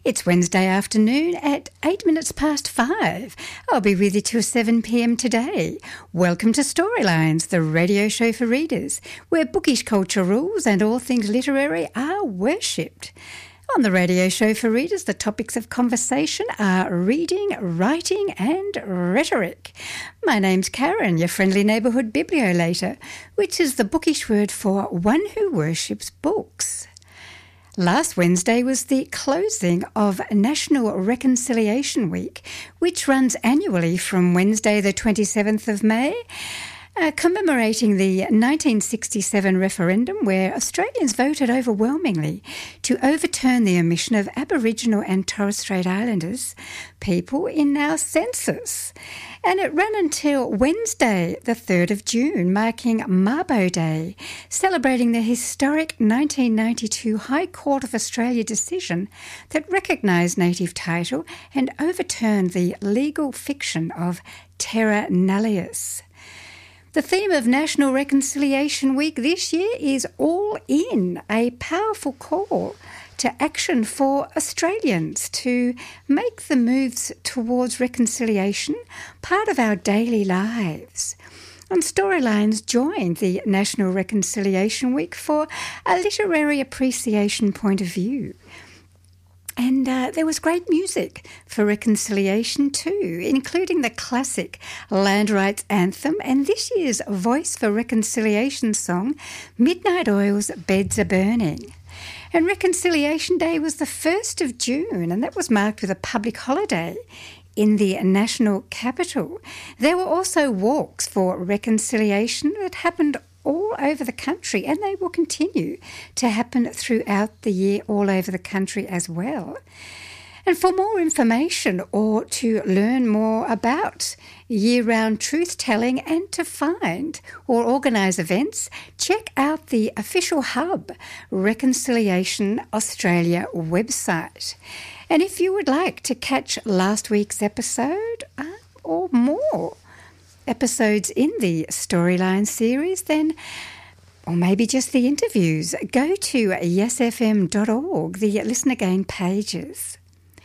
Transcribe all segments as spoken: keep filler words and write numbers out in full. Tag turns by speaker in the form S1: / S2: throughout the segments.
S1: It's Wednesday afternoon at eight minutes past five. I'll be with you till seven p m today. Welcome to Storylines, the radio show for readers, where bookish culture rules and all things literary are worshipped. On the radio show for readers, the topics of conversation are reading, writing and rhetoric. My name's Karen, your friendly neighbourhood bibliolator, which is the bookish word for one who worships books. Last Wednesday was the closing of National Reconciliation Week, which runs annually from Wednesday the twenty-seventh of May, uh, commemorating the nineteen sixty-seven referendum where Australians voted overwhelmingly to overturn the omission of Aboriginal and Torres Strait Islanders people in our census. And it ran until Wednesday, the third of June, marking Mabo Day, celebrating the historic nineteen ninety-two High Court of Australia decision that recognised native title and overturned the legal fiction of terra nullius. The theme of National Reconciliation Week this year is All In, a powerful call to action for Australians to make the moves towards reconciliation part of our daily lives. And Storylines joined the National Reconciliation Week for a literary appreciation point of view. And uh, there was great music for reconciliation too, including the classic Land Rights Anthem and this year's Voice for Reconciliation song, Midnight Oil's Beds Are Burning. And Reconciliation Day was the first of June, and that was marked with a public holiday in the national capital. There were also walks for reconciliation that happened all over the country, and they will continue to happen throughout the year all over the country as well. And for more information or to learn more about year-round truth-telling and to find or organise events, check out the official hub Reconciliation Australia website. And if you would like to catch last week's episode uh, or more episodes in the Storyline series, then or maybe just the interviews, go to yes f m dot org, the Listen Again pages.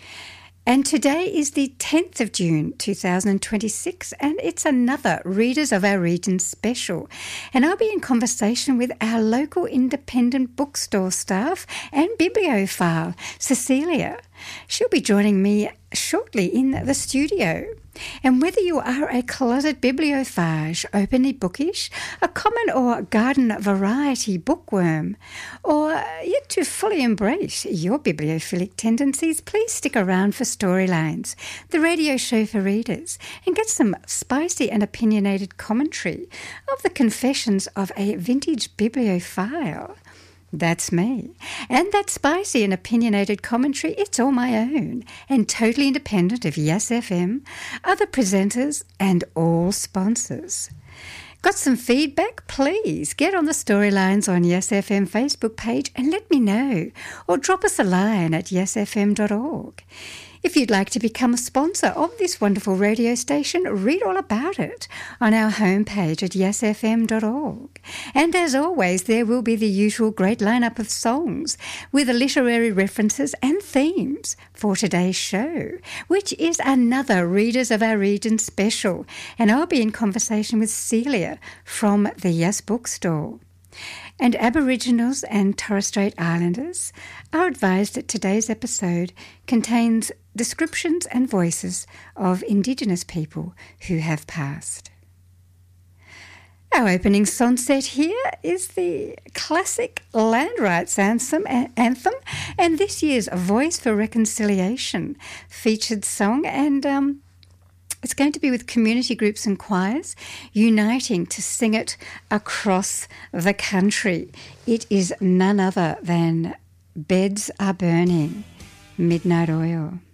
S1: And today is the tenth of June two thousand twenty-six, and it's another Readers of Our Region special. And I'll be in conversation with our local independent bookstore staff and bibliophile, Cecilia. She'll be joining me shortly in the studio. And whether you are a closet bibliophage, openly bookish, a common or garden variety bookworm, or yet to fully embrace your bibliophilic tendencies, please stick around for Storylines, the radio show for readers, and get some spicy and opinionated commentary of the confessions of a vintage bibliophile. That's me. And that spicy and opinionated commentary, it's all my own and totally independent of Yes F M, other presenters and all sponsors. Got some feedback? Please get on the Storylines on Yes F M Facebook page and let me know, or drop us a line at yes f m dot org. If you'd like to become a sponsor of this wonderful radio station, read all about it on our homepage at yes f m dot org. And as always, there will be the usual great lineup of songs with the literary references and themes for today's show, which is another Readers of Our Region special. And I'll be in conversation with Celia from the Yes Bookstore. And Aboriginals and Torres Strait Islanders are advised that today's episode contains descriptions and voices of Indigenous people who have passed. Our opening sunset here is the classic Land Rights Anthem, anthem and this year's Voice for Reconciliation featured song, and um, it's going to be with community groups and choirs uniting to sing it across the country. It is none other than Beds Are Burning, Midnight Oil.